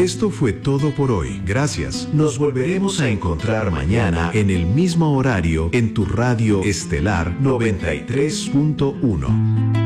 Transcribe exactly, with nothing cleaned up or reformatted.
Esto fue todo por hoy. Gracias. Nos volveremos a encontrar mañana en el mismo horario en tu radio estelar noventa y tres punto uno.